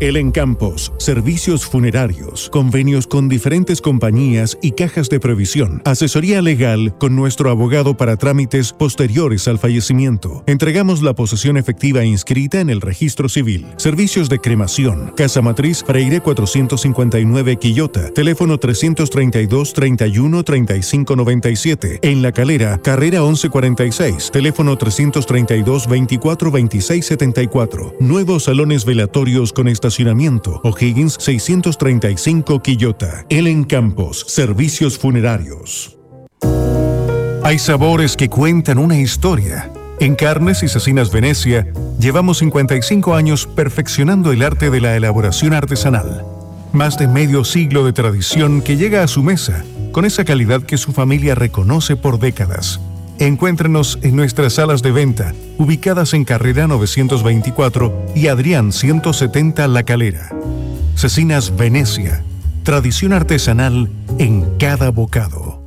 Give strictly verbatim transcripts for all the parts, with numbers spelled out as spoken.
Elen Campos, servicios funerarios, convenios con diferentes compañías y cajas de previsión, asesoría legal con nuestro abogado para trámites posteriores al fallecimiento. Entregamos la posesión efectiva inscrita en el registro civil. Servicios de cremación. Casa Matriz Freire cuatrocientos cincuenta y nueve Quillota. Teléfono trescientos treinta y dos, treinta y uno, treinta y cinco noventa y siete. En La Calera, carrera once cuarenta y seis. Teléfono trescientos treinta y dos, veinticuatro, veintiséis setenta y cuatro. Nuevos salones velatorios con estacionamiento. O'Higgins seiscientos treinta y cinco Quillota. Elen Campos, servicios funerarios. Hay sabores que cuentan una historia. En Carnes y Cecinas Venecia, llevamos cincuenta y cinco años perfeccionando el arte de la elaboración artesanal. Más de medio siglo de tradición que llega a su mesa, con esa calidad que su familia reconoce por décadas. Encuéntrenos en nuestras salas de venta, ubicadas en Carrera novecientos veinticuatro y Adrián ciento setenta La Calera. Cecinas Venecia, tradición artesanal en cada bocado.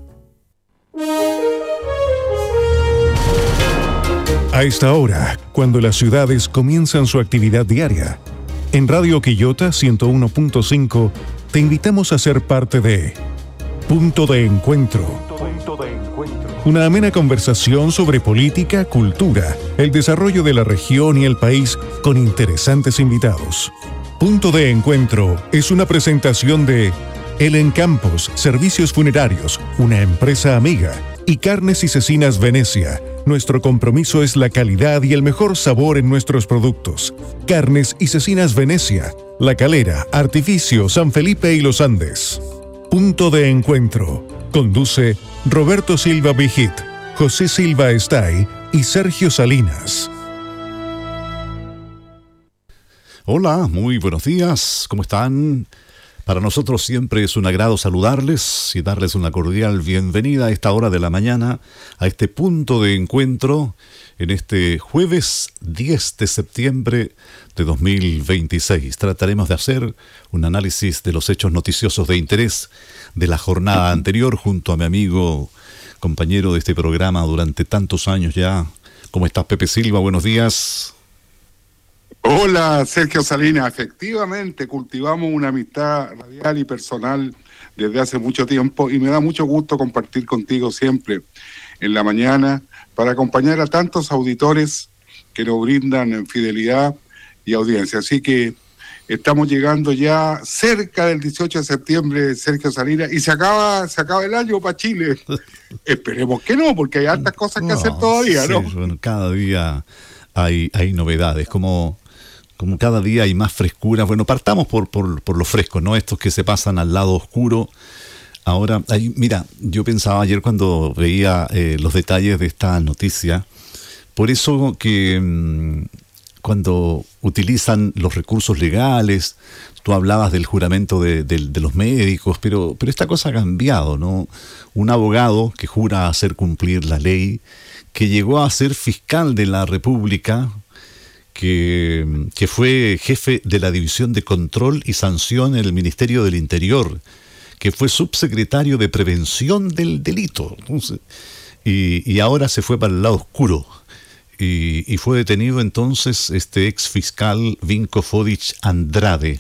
A esta hora, cuando las ciudades comienzan su actividad diaria, en Radio Quillota ciento uno punto cinco te invitamos a ser parte de Punto de Encuentro. Punto de Encuentro. Una amena conversación sobre política, cultura, el desarrollo de la región y el país con interesantes invitados. Punto de Encuentro es una presentación de Elen Campos, Servicios Funerarios, una empresa amiga, y Carnes y Cecinas Venecia. Nuestro compromiso es la calidad y el mejor sabor en nuestros productos. Carnes y Cecinas Venecia, La Calera, Artificio, San Felipe y Los Andes. Punto de Encuentro. Conduce Roberto Silva Vigit, José Silva Estay y Sergio Salinas. Hola, muy buenos días, ¿cómo están? Para nosotros siempre es un agrado saludarles y darles una cordial bienvenida a esta hora de la mañana, a este punto de encuentro en este jueves diez de septiembre de dos mil veintiséis. Trataremos de hacer un análisis de los hechos noticiosos de interés de la jornada anterior junto a mi amigo, compañero de este programa durante tantos años ya. ¿Cómo estás, Pepe Silva? Buenos días. Hola, Sergio Salinas. Efectivamente, cultivamos una amistad radial y personal desde hace mucho tiempo y me da mucho gusto compartir contigo siempre en la mañana para acompañar a tantos auditores que nos brindan fidelidad y audiencia. Así que estamos llegando ya cerca del dieciocho de septiembre, Sergio Salinas, y se acaba se acaba el año para Chile. Esperemos que no, porque hay hartas cosas que no, hacer todavía, ¿no? Sí, bueno, cada día hay, hay novedades, como... Como cada día hay más frescura. Bueno, partamos por, por, por lo fresco, ¿no? Estos que se pasan al lado oscuro. Ahora, ahí, mira, yo pensaba ayer cuando veía eh, los detalles de esta noticia, por eso que mmm, cuando utilizan los recursos legales, tú hablabas del juramento de, de, de los médicos, pero, pero esta cosa ha cambiado, ¿no? Un abogado que jura hacer cumplir la ley, que llegó a ser fiscal de la República, Que, que fue jefe de la División de Control y Sanción en el Ministerio del Interior, que fue subsecretario de Prevención del Delito. Entonces, y, y ahora se fue para el lado oscuro. Y, y fue detenido entonces este ex fiscal Vinko Fodic Andrade.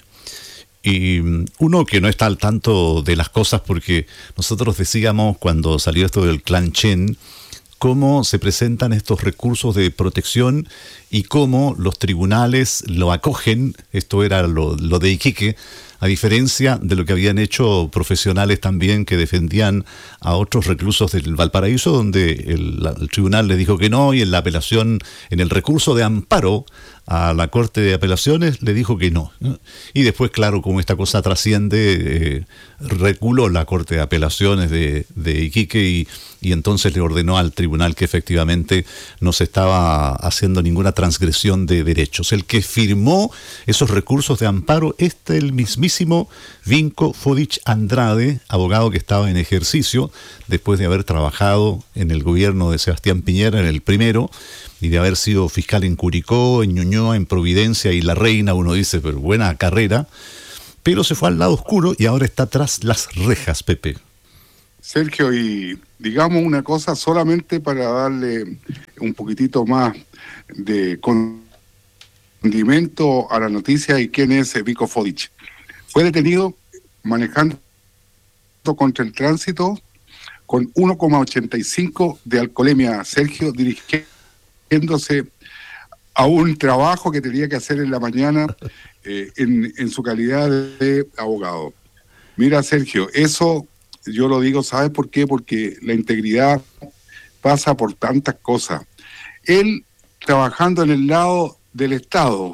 Y uno que no está al tanto de las cosas, porque nosotros decíamos cuando salió esto del Clan Chen, cómo se presentan estos recursos de protección y cómo los tribunales lo acogen. Esto era lo, lo de Iquique, a diferencia de lo que habían hecho profesionales también que defendían a otros reclusos del Valparaíso, donde el, el tribunal les dijo que no, y en la apelación, en el recurso de amparo a la Corte de Apelaciones, le dijo que no. Y después, claro, como esta cosa trasciende, eh, reculó la Corte de Apelaciones de, de Iquique y, y entonces le ordenó al tribunal que efectivamente no se estaba haciendo ninguna transgresión de derechos. El que firmó esos recursos de amparo es el mismísimo Vinko Fodic Andrade, abogado que estaba en ejercicio después de haber trabajado en el gobierno de Sebastián Piñera, en el primero, y de haber sido fiscal en Curicó, en Ñuñoa, en Providencia y La Reina. Uno dice, pero buena carrera, pero se fue al lado oscuro y ahora está tras las rejas, Pepe. Sergio, y digamos una cosa solamente para darle un poquitito más de condimento a la noticia y quién es Vico Fodic. Fue detenido manejando contra el tránsito con uno coma ochenta y cinco de alcoholemia, Sergio, dirigiéndose a un trabajo que tenía que hacer en la mañana eh, en, en su calidad de abogado. Mira, Sergio, eso yo lo digo, ¿sabes por qué? Porque la integridad pasa por tantas cosas. Él trabajando en el lado del Estado,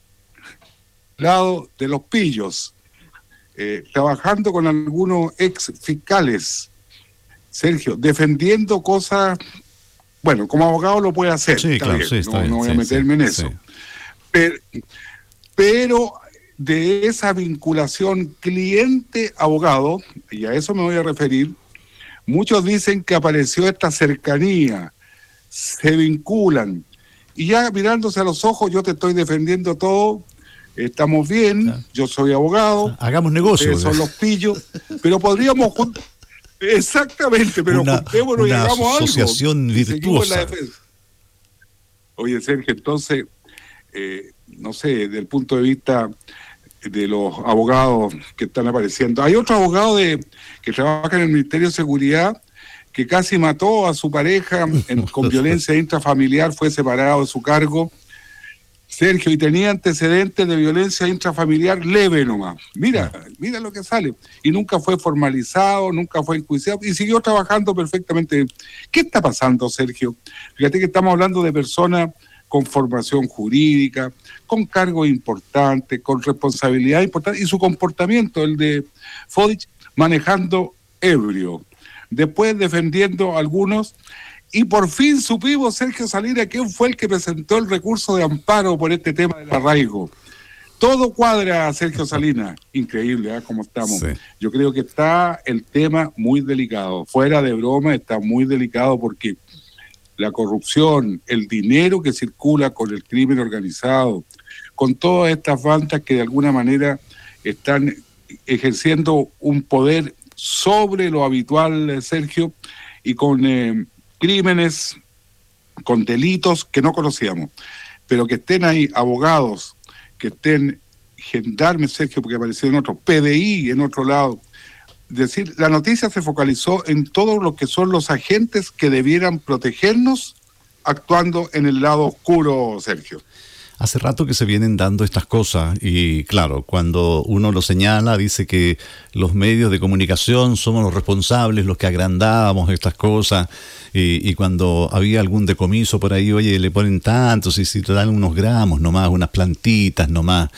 lado de los pillos, eh, trabajando con algunos ex fiscales, Sergio, defendiendo cosas, bueno, como abogado lo puede hacer, sí, está claro, bien, sí, está no, bien, no voy sí, a meterme sí, en eso. sí. Pero, pero de esa vinculación cliente-abogado, y a eso me voy a referir, muchos dicen que apareció esta cercanía, se vinculan, y ya mirándose a los ojos, yo te estoy defendiendo todo, estamos bien, claro. Yo soy abogado, hagamos negocio, ustedes son los pillos, pero podríamos juntar, exactamente, pero una, juntémonos y hagamos algo. Una asociación virtuosa. Oye, Sergio, entonces, eh, no sé, desde el punto de vista de los abogados que están apareciendo, hay otro abogado de, que trabaja en el Ministerio de Seguridad que casi mató a su pareja en, con violencia intrafamiliar, fue separado de su cargo, Sergio, y tenía antecedentes de violencia intrafamiliar leve nomás. Mira, mira lo que sale. Y nunca fue formalizado, nunca fue enjuiciado, y siguió trabajando perfectamente. ¿Qué está pasando, Sergio? Fíjate que estamos hablando de personas con formación jurídica, con cargos importantes, con responsabilidad importante, y su comportamiento, el de Fodic, manejando ebrio. Después defendiendo a algunos, y por fin supimos, Sergio Salinas, quién fue el que presentó el recurso de amparo por este tema del arraigo. Todo cuadra, Sergio Salinas. Increíble, ¿eh? Cómo estamos. Sí. Yo creo que está el tema muy delicado. Fuera de broma, está muy delicado porque la corrupción, el dinero que circula con el crimen organizado, con todas estas bandas que de alguna manera están ejerciendo un poder sobre lo habitual, Sergio, y con eh, crímenes, con delitos que no conocíamos, pero que estén ahí abogados, que estén gendarmes, Sergio, porque apareció en otro, P D I en otro lado. Es decir, la noticia se focalizó en todos los que son los agentes que debieran protegernos actuando en el lado oscuro, Sergio. Hace rato que se vienen dando estas cosas y claro, cuando uno lo señala, dice que los medios de comunicación somos los responsables, los que agrandábamos estas cosas y, y cuando había algún decomiso por ahí, oye, le ponen tantos y si te dan unos gramos nomás, unas plantitas nomás.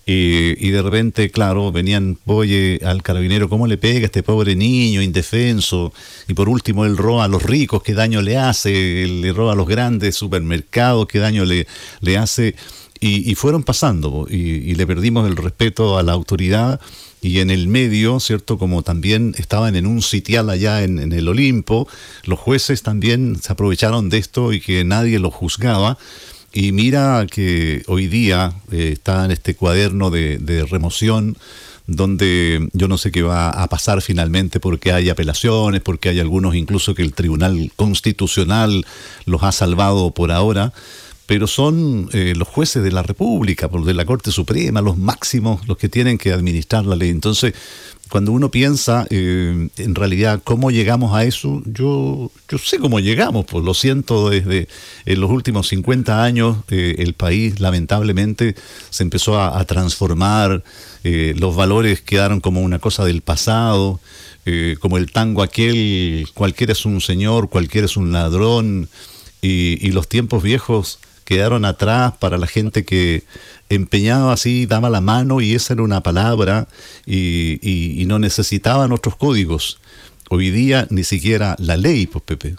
Y, y de repente, claro, venían, oye, al carabinero, ¿cómo le pega a este pobre niño indefenso? Y por último, él roba a los ricos, ¿qué daño le hace? Él le roba a los grandes supermercados, ¿qué daño le, le hace? Y, y fueron pasando, y, y le perdimos el respeto a la autoridad. Y en el medio, ¿cierto? Como también estaban en un sitial allá en, en el Olimpo, los jueces también se aprovecharon de esto y que nadie los juzgaba. Y mira que hoy día eh, está en este cuaderno de, de remoción donde yo no sé qué va a pasar finalmente porque hay apelaciones, porque hay algunos incluso que el Tribunal Constitucional los ha salvado por ahora, pero son eh, los jueces de la República, de la Corte Suprema, los máximos, los que tienen que administrar la ley. Entonces, cuando uno piensa eh, en realidad cómo llegamos a eso, yo yo sé cómo llegamos, pues lo siento, desde en los últimos cincuenta años eh, el país lamentablemente se empezó a, a transformar, eh, los valores quedaron como una cosa del pasado, eh, como el tango aquel, cualquiera es un señor, cualquiera es un ladrón, y, y los tiempos viejos quedaron atrás para la gente que empeñaba así, daba la mano y esa era una palabra y, y, y no necesitaban otros códigos. Hoy día ni siquiera la ley, pues Pepe.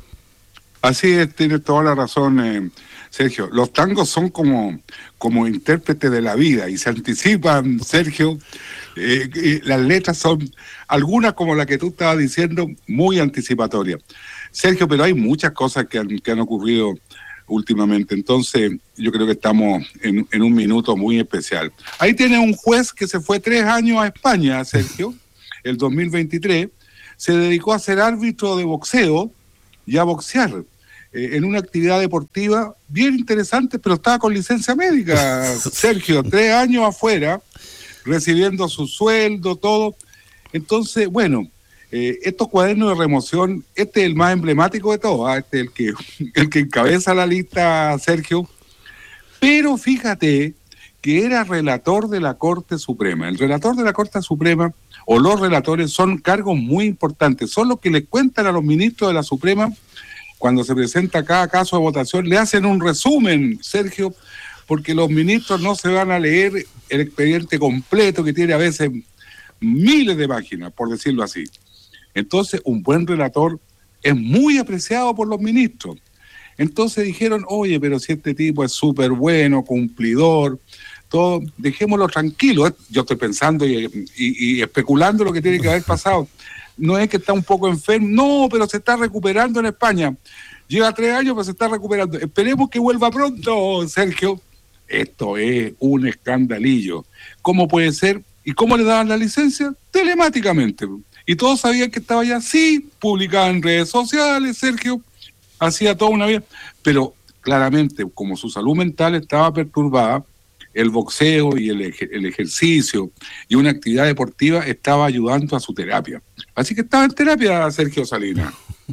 Así es, tienes toda la razón, eh, Sergio. Los tangos son como, como intérpretes de la vida y se anticipan, Sergio. Eh, eh, las letras son, algunas como la que tú estabas diciendo, muy anticipatorias. Sergio, pero hay muchas cosas que han, que han ocurrido últimamente. Entonces, yo creo que estamos en, en un minuto muy especial. Ahí tiene un juez que se fue tres años a España, Sergio, el dos mil veintitrés, se dedicó a ser árbitro de boxeo y a boxear. eh, en una actividad deportiva bien interesante, pero estaba con licencia médica, Sergio, tres años afuera, recibiendo su sueldo, todo. Entonces, bueno, eh, estos cuadernos de remoción, este es el más emblemático de todos, ¿eh? Este es el que, el que encabeza la lista, Sergio, pero fíjate que era relator de la Corte Suprema. El relator de la Corte Suprema, o los relatores, son cargos muy importantes, son los que les cuentan a los ministros de la Suprema, cuando se presenta cada caso de votación, le hacen un resumen, Sergio, porque los ministros no se van a leer el expediente completo, que tiene a veces miles de páginas, por decirlo así. Entonces, un buen relator es muy apreciado por los ministros. Entonces dijeron, oye, pero si este tipo es súper bueno, cumplidor, todo, dejémoslo tranquilo. Yo estoy pensando y, y, y especulando lo que tiene que haber pasado. No es que está un poco enfermo, no, pero se está recuperando en España. Lleva tres años, pero se está recuperando. Esperemos que vuelva pronto, Sergio. Esto es un escandalillo. ¿Cómo puede ser? ¿Y cómo le daban la licencia? Telemáticamente. Y todos sabían que estaba allá, sí, publicaba en redes sociales, Sergio, hacía toda una vida, pero claramente, como su salud mental estaba perturbada, el boxeo y el, ej- el ejercicio y una actividad deportiva estaba ayudando a su terapia. Así que estaba en terapia, Sergio Salinas.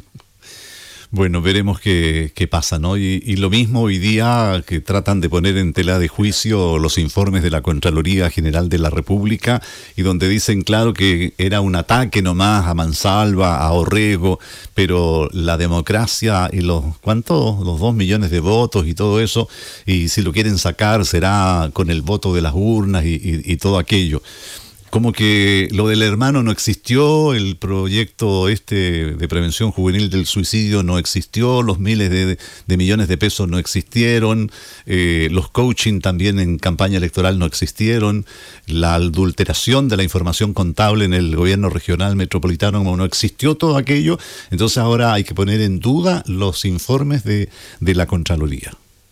Bueno, veremos qué, qué pasa, ¿no? Y, y lo mismo hoy día que tratan de poner en tela de juicio los informes de la Contraloría General de la República y donde dicen, claro, que era un ataque nomás a Mansalva, a Orrego, pero la democracia y los, ¿cuántos? Los dos millones de votos y todo eso, y si lo quieren sacar será con el voto de las urnas y, y, y todo aquello. Como que lo del hermano no existió, el proyecto este de prevención juvenil del suicidio no existió, los miles de, de millones de pesos no existieron, eh, los coaching también en campaña electoral no existieron, la adulteración de la información contable en el gobierno regional metropolitano no existió, todo aquello. Entonces ahora hay que poner en duda los informes de, de la Contraloría.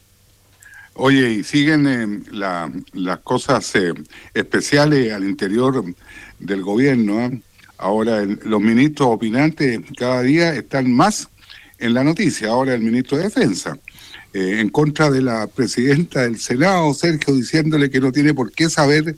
Oye, y siguen eh, la, las cosas eh, especiales al interior del gobierno, ¿eh? Ahora el, los ministros opinantes cada día están más en la noticia. Ahora el ministro de Defensa, eh, en contra de la presidenta del Senado, Sergio, diciéndole que no tiene por qué saber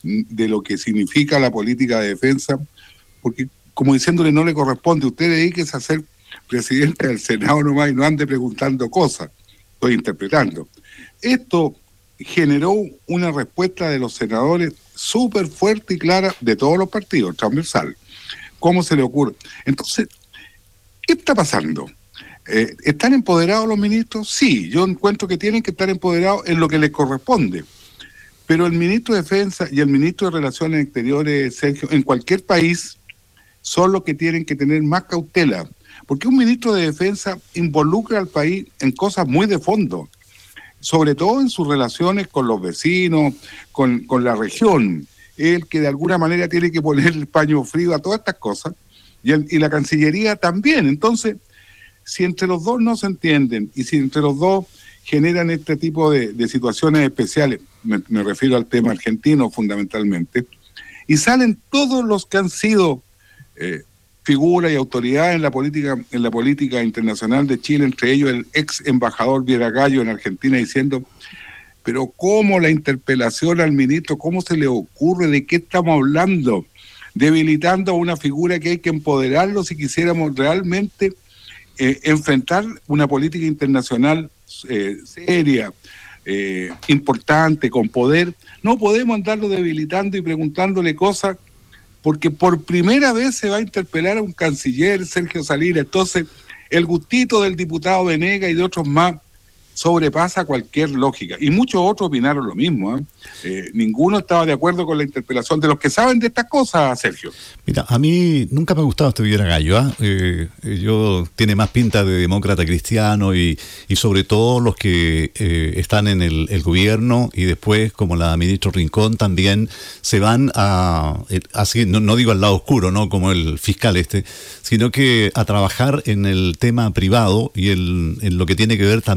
de lo que significa la política de defensa, porque como diciéndole no le corresponde, usted dedíquese a ser presidente del Senado nomás y no ande preguntando cosas. Estoy interpretando. Esto generó una respuesta de los senadores súper fuerte y clara de todos los partidos, transversal. ¿Cómo se le ocurre? Entonces, ¿qué está pasando? Eh, ¿Están empoderados los ministros? Sí, yo encuentro que tienen que estar empoderados en lo que les corresponde. Pero el ministro de Defensa y el ministro de Relaciones Exteriores, Sergio, en cualquier país, son los que tienen que tener más cautela. Porque un ministro de Defensa involucra al país en cosas muy de fondo, sobre todo en sus relaciones con los vecinos, con, con la región. El que de alguna manera tiene que poner el paño frío a todas estas cosas, y, el, y la Cancillería también. Entonces, si entre los dos no se entienden, y si entre los dos generan este tipo de, de situaciones especiales, me, me refiero al tema argentino fundamentalmente, y salen todos los que han sido eh, figuras y autoridades en la política en la política internacional de Chile, entre ellos el ex embajador Vieragallo en Argentina, diciendo, pero ¿cómo la interpelación al ministro? ¿Cómo se le ocurre? ¿De qué estamos hablando? Debilitando a una figura que hay que empoderarlo si quisiéramos realmente eh, enfrentar una política internacional eh, seria, eh, importante, con poder. No podemos andarlo debilitando y preguntándole cosas, porque por primera vez se va a interpelar a un canciller, Sergio Salinas. Entonces, el gustito del diputado Venegas y de otros más sobrepasa cualquier lógica. Y muchos otros opinaron lo mismo, ¿eh? Eh, ninguno estaba de acuerdo con la interpelación de los que saben de estas cosas, Sergio. Mira, a mí nunca me ha gustado este Vieragallo, ¿eh? Eh, yo tiene más pinta de demócrata cristiano y, y sobre todo los que eh, están en el, el gobierno y después, como la ministra Rincón, también se van a, así no, no digo al lado oscuro, no como el fiscal este, sino que a trabajar en el tema privado y el, en lo que tiene que ver también con la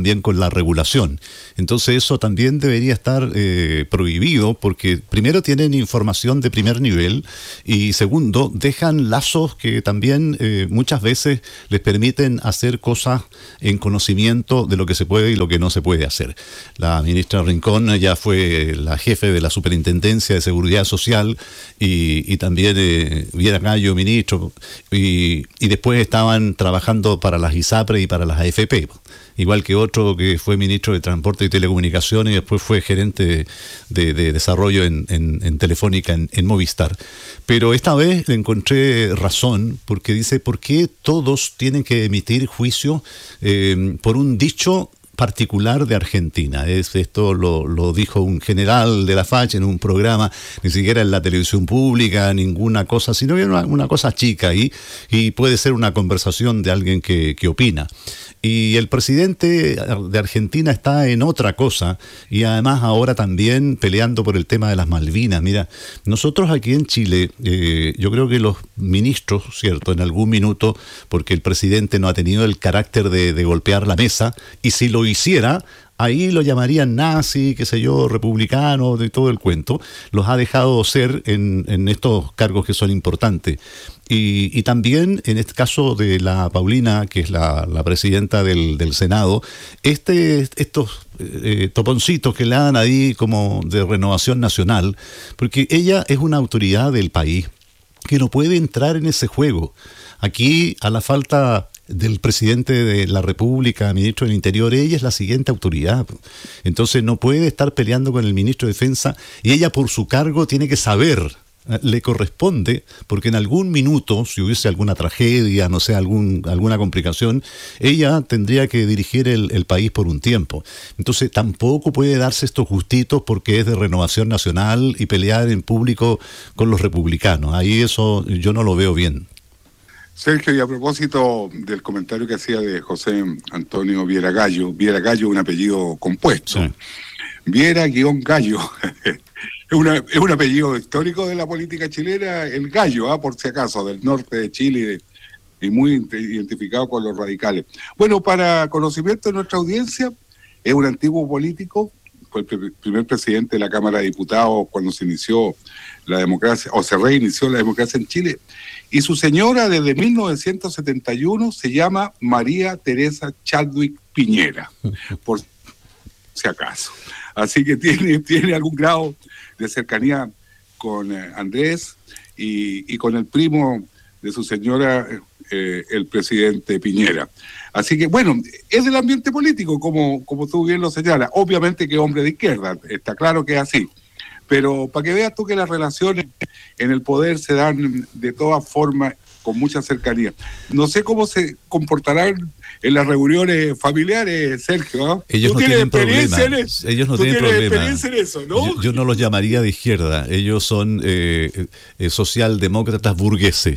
regulación. Entonces eso también debería estar eh, prohibido, porque primero tienen información de primer nivel y segundo dejan lazos que también eh, muchas veces les permiten hacer cosas en conocimiento de lo que se puede y lo que no se puede hacer. La ministra Rincón ya fue la jefe de la Superintendencia de Seguridad Social y, y también eh, Viera Gallo, ministro, y, y después estaban trabajando para las ISAPRE y para las A F P, igual que otro que fue ministro de Transporte y Telecomunicaciones y después fue gerente de, de, de desarrollo en, en, en Telefónica, en, en Movistar. Pero esta vez le encontré razón, porque dice, ¿por qué todos tienen que emitir juicio eh, por un dicho particular de Argentina? Es, esto lo, lo dijo un general de la facha en un programa, ni siquiera en la televisión pública, ninguna cosa, sino que una, una cosa chica y, y puede ser una conversación de alguien que, que opina. Y el presidente de Argentina está en otra cosa y además ahora también peleando por el tema de las Malvinas. Mira, nosotros aquí en Chile, eh, yo creo que los ministros, cierto, en algún minuto, porque el presidente no ha tenido el carácter de, de golpear la mesa, y si lo hiciera, ahí lo llamarían nazi, qué sé yo, republicano, de todo el cuento. Los ha dejado ser en, en estos cargos que son importantes. Y, y también en este caso de la Paulina, que es la, la presidenta del, del Senado, este, estos eh, toponcitos que le dan ahí como de renovación nacional, porque ella es una autoridad del país que no puede entrar en ese juego. Aquí, a la falta del presidente de la República, ministro del Interior, ella es la siguiente autoridad. Entonces no puede estar peleando con el ministro de Defensa y ella por su cargo tiene que saber, le corresponde, porque en algún minuto, si hubiese alguna tragedia, no sé, algún, alguna complicación, ella tendría que dirigir el, el país por un tiempo. Entonces tampoco puede darse estos gustitos porque es de Renovación Nacional y pelear en público con los republicanos. Ahí eso yo no lo veo bien. Sergio, y a propósito del comentario que hacía de José Antonio Viera Gallo, Viera Gallo es un apellido compuesto. Sí. Viera guión Gallo. Es, una, es un apellido histórico de la política chilena, el Gallo, ¿ah? Por si acaso, del norte de Chile y muy identificado con los radicales. Bueno, para conocimiento de nuestra audiencia, es un antiguo político, fue el primer presidente de la Cámara de Diputados cuando se inició la democracia, o se reinició la democracia en Chile, y su señora desde mil novecientos setenta y uno se llama María Teresa Chadwick Piñera, por si acaso. Así que tiene, tiene algún grado de cercanía con eh, Andrés y, y con el primo de su señora, eh, el presidente Piñera. Así que, bueno, es del ambiente político, como, como tú bien lo señalas. Obviamente que hombre de izquierda, está claro que es así. Pero para que veas tú que las relaciones en el poder se dan de todas formas con mucha cercanía. No sé cómo se comportarán en las reuniones familiares, Sergio. ¿eh? Ellos no tienen problema. Ellos no ¿Tú tienen tienes problema. experiencia en eso, ¿no? Yo, yo no los llamaría de izquierda. Ellos son eh, eh, socialdemócratas burgueses.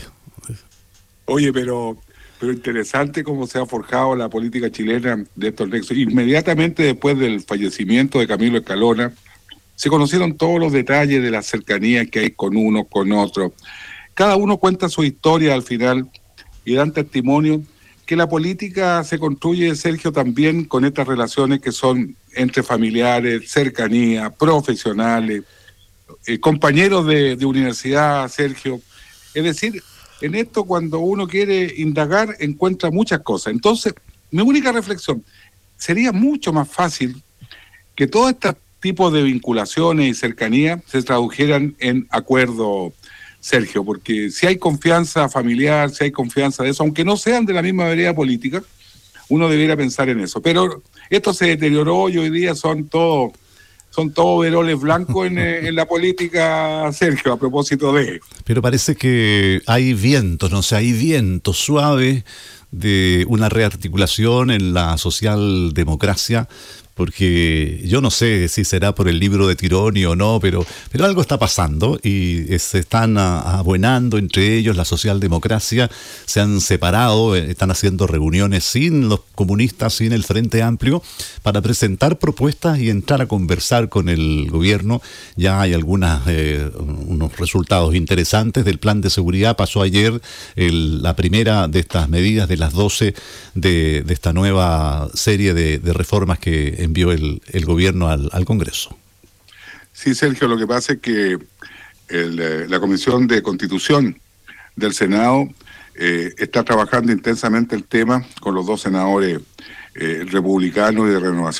Oye, pero... pero interesante cómo se ha forjado la política chilena de estos nexos. Inmediatamente después del fallecimiento de Camilo Escalona, se conocieron todos los detalles de la cercanía que hay con uno, con otro. Cada uno cuenta su historia al final y dan testimonio que la política se construye, Sergio, también con estas relaciones que son entre familiares, cercanía, profesionales, eh, compañeros de, de universidad, Sergio. Es decir, en esto cuando uno quiere indagar encuentra muchas cosas. Entonces, mi única reflexión, sería mucho más fácil que todo este tipo de vinculaciones y cercanía se tradujeran en acuerdo, Sergio, porque si hay confianza familiar, si hay confianza de eso, aunque no sean de la misma vereda política, uno debiera pensar en eso. Pero esto se deterioró y hoy día son todos son todos veroles blancos en, en la política, Sergio, a propósito de... Pero parece que hay vientos, no sé, hay vientos suaves de una rearticulación en la socialdemocracia, porque yo no sé si será por el libro de Tironi o no, pero, pero algo está pasando y eh, se están a, abuenando entre ellos. La socialdemocracia se han separado, eh, están haciendo reuniones sin los comunistas, sin el Frente Amplio, para presentar propuestas y entrar a conversar con el gobierno. Ya hay algunas eh, unos resultados interesantes del plan de seguridad. Pasó ayer el, la primera de estas medidas de las doce de, de esta nueva serie de, de reformas que envió el, el gobierno al, al Congreso. Sí, Sergio, lo que pasa es que el, la Comisión de Constitución del Senado eh, está trabajando intensamente el tema con los dos senadores eh, republicanos y de Renovación